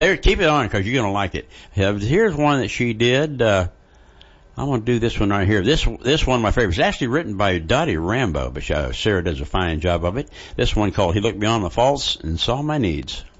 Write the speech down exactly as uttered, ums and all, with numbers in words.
There, keep it on because you're going to like it. Uh, Here's one that she did. Uh, I'm going to do this one right here. This this one, my favorite. It's actually written by Dottie Rambo, but uh, Sarah does a fine job of it. This one called "He Looked Beyond the Faults and Saw My Needs."